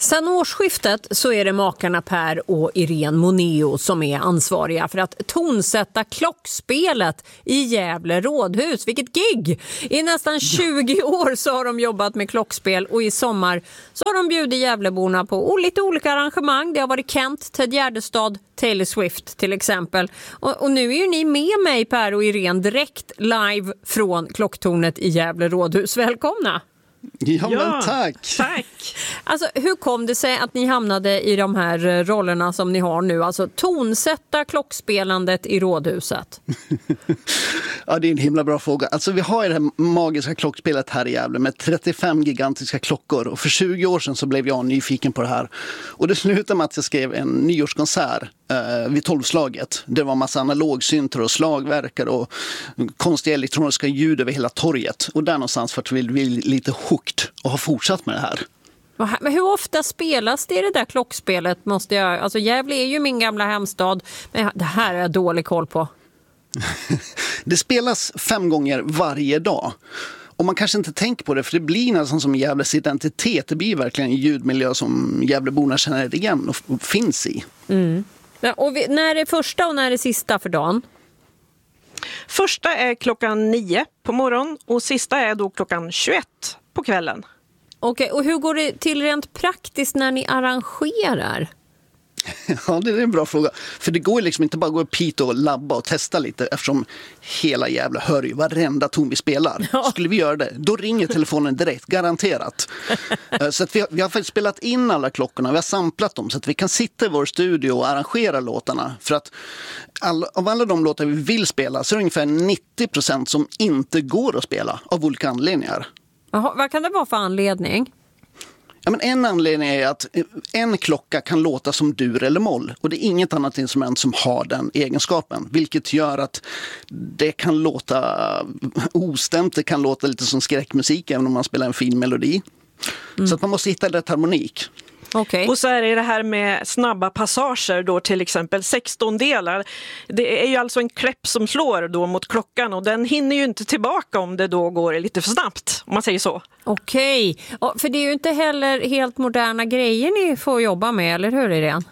Sen årsskiftet så är det makarna Per och Irene Moneo som är ansvariga för att tonsätta klockspelet i Gävle rådhus. Vilket gig! I nästan 20 år så har de jobbat med klockspel och i sommar så har de bjudit Gävleborna på lite olika arrangemang. Det har varit Kent, Ted Gärdestad, Taylor Swift till exempel. Och nu är ju ni med mig Per och Irene direkt live från klocktornet i Gävle rådhus. Välkomna! Ja, men tack. Alltså, hur kom det sig att ni hamnade i de här rollerna som ni har nu? Alltså tonsätta klockspelandet i rådhuset. Ja, det är en himla bra fråga. Alltså, vi har ju det här magiska klockspelet här i Gävle med 35 gigantiska klockor. Och för 20 år sedan så blev jag nyfiken på det här. Och det slutade med att jag skrev en nyårskonsert vid 12-slaget. Det var en massa analogsynter och slagverkare och konstiga elektroniska ljud över hela torget. Och där någonstans för att vi vill lite hooked och har fortsatt med det här. Men hur ofta spelas det där klockspelet? Alltså Gävle är ju min gamla hemstad, men det här är jag dålig koll på. Det spelas 5 gånger varje dag. Och man kanske inte tänker på det, för det blir nästan som Gävles identitet. Det blir verkligen en ljudmiljö som Gävleborna känner igen och finns i. Mm. Ja, och när är första och när är sista för dagen? Första är klockan 9 på morgonen och sista är då klockan 21 på kvällen. Okej, och hur går det till rent praktiskt när ni arrangerar? Ja, det är en bra fråga. För det går liksom inte bara att gå upp hit och labba och testa lite, eftersom hela jävla hör ju varenda ton vi spelar. Ja. Skulle vi göra det, då ringer telefonen direkt, garanterat. Så att vi har faktiskt spelat in alla klockorna, vi har samplat dem så att vi kan sitta i vår studio och arrangera låtarna. För att av alla de låtar vi vill spela så är det ungefär 90% som inte går att spela av olika anledningar. Jaha, vad kan det vara för anledning? Ja, men en anledning är att en klocka kan låta som dur eller moll och det är inget annat instrument som har den egenskapen, vilket gör att det kan låta ostämt, det kan låta lite som skräckmusik även om man spelar en fin melodi. Så att man måste hitta rätt harmonik. Okay. Och så är det här med snabba passager då, till exempel 16 delar. Det är ju alltså en kläpp som slår då mot klockan och den hinner ju inte tillbaka om det då går lite för snabbt, om man säger så. Okej, för det är ju inte heller helt moderna grejer ni får jobba med, eller hur är det?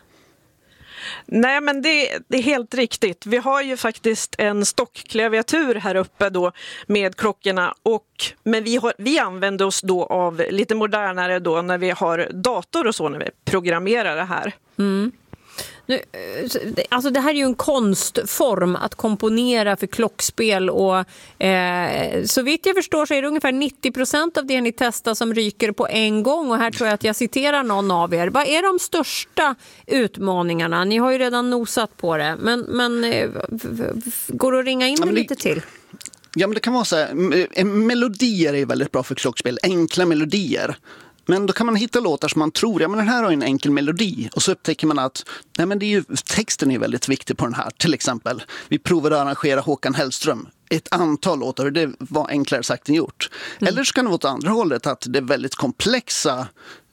Nej, men det är helt riktigt. Vi har ju faktiskt en stockklaviatur här uppe då med klockorna men vi använder oss då av lite modernare då när vi har dator och så när vi programmerar det här. Mm. Nu, alltså det här är ju en konstform att komponera för klockspel och så vitt jag förstår så är det ungefär 90% av det ni testar som ryker på en gång och här tror jag att jag citerar någon av er. Vad är de största utmaningarna? Ni har ju redan nosat på det, men går det att ringa in lite till? Ja, men det kan vara så här, melodier är väldigt bra för klockspel, enkla melodier. Men då kan man hitta låtar som man tror, ja men den här har en enkel melodi. Och så upptäcker man att nej, men texten är väldigt viktig på den här. Till exempel, vi provade att arrangera Håkan Hellström. Ett antal låtar och det var enklare sagt än gjort. Eller så kan det vara åt andra hållet att det är väldigt komplexa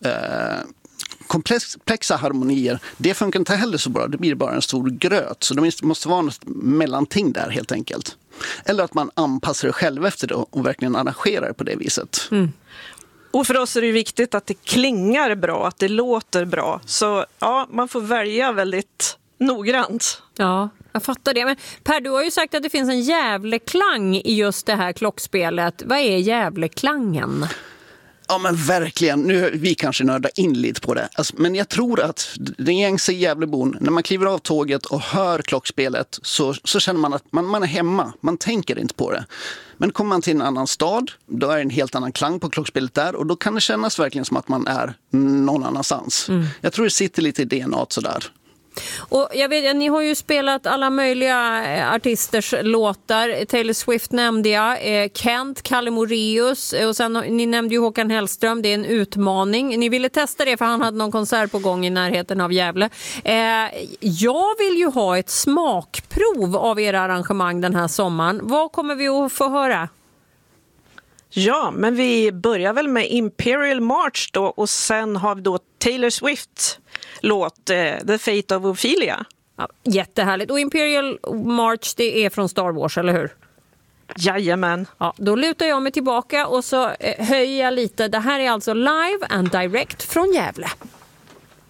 harmonier. Det funkar inte heller så bra, det blir bara en stor gröt. Så det måste vara något mellanting där helt enkelt. Eller att man anpassar det själv efter det och verkligen arrangerar det på det viset. Mm. Och för oss är det viktigt att det klingar bra, att det låter bra. Så ja, man får välja väldigt noggrant. Ja, jag fattar det. Men Per, du har ju sagt att det finns en Gävleklang i just det här klockspelet. Vad är Gävleklangen? Ja men verkligen, nu vi kanske nördar in lite på det. Alltså, men jag tror att den gängse Gävlebon, när man kliver av tåget och hör klockspelet så känner man att man är hemma, man tänker inte på det. Men kommer man till en annan stad, då är det en helt annan klang på klockspelet där och då kan det kännas verkligen som att man är någon annanstans. Mm. Jag tror det sitter lite i DNA sådär. Och jag vet, ni har ju spelat alla möjliga artisters låtar. Taylor Swift nämnde jag, Kent, Kalle Moraeus och sen ni nämnde ju Håkan Hellström. Det är en utmaning. Ni ville testa det för han hade någon konsert på gång i närheten av Gävle. Jag vill ju ha ett smakprov av era arrangemang den här sommaren. Vad kommer vi att få höra? Ja, men vi börjar väl med Imperial March då och sen har vi då Taylor Swift låt The Fate of Ophelia. Ja, jättehärligt. Och Imperial March, det är från Star Wars, eller hur? Jajamän. Ja, då lutar jag mig tillbaka och så höjer jag lite. Det här är alltså live and direct från Gävle.